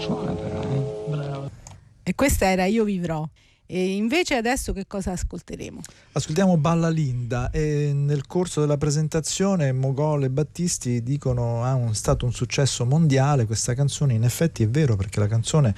suona però, Bravo. E questa era Io vivrò. E invece adesso che cosa ascolteremo? Ascoltiamo Balla Linda, e nel corso della presentazione Mogol e Battisti dicono stato un successo mondiale questa canzone. In effetti è vero, perché la canzone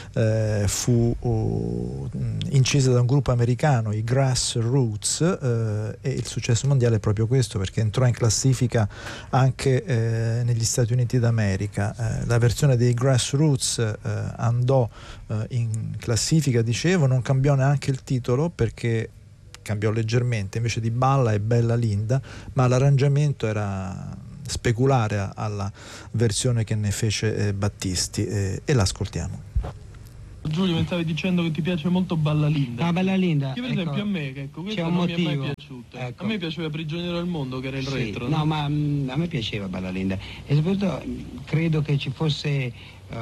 fu incisa da un gruppo americano, i Grassroots, e il successo mondiale è proprio questo, perché entrò in classifica anche negli Stati Uniti d'America. La versione dei Grassroots andò in classifica, dicevo, non cambiò neanche il titolo, perché cambiò leggermente, invece di Balla è Bella Linda, ma l'arrangiamento era speculare alla versione che ne fece Battisti, e l'ascoltiamo. Giulio, mi stavi dicendo che ti piace molto Balla Linda. Ah, Bella Linda. Io per esempio a me, che questa un non mi è mai motivo. piaciuta. Ecco. A me piaceva Prigioniero del Mondo, che era il Sì, retro. no, ma a me piaceva Balla Linda, e soprattutto credo che ci fosse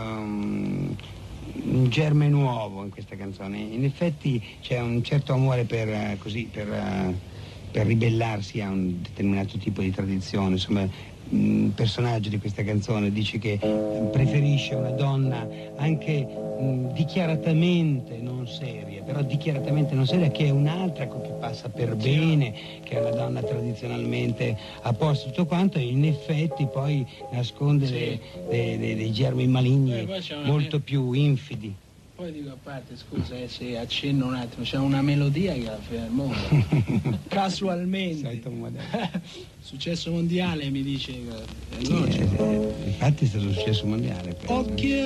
un germe nuovo in questa canzone. In effetti c'è un certo amore per ribellarsi a un determinato tipo di tradizione. Insomma, un personaggio di questa canzone dice che preferisce una donna anche dichiaratamente non seria, però dichiaratamente non seria, che è un'altra che passa per bene, che è una donna tradizionalmente a posto, tutto quanto, e in effetti poi nasconde dei germi maligni molto più infidi. Poi dico, a parte, scusa se accenno un attimo, c'è una melodia che è la fine del mondo. Casualmente. Successo mondiale, mi dice. Infatti è stato un successo mondiale. Occhio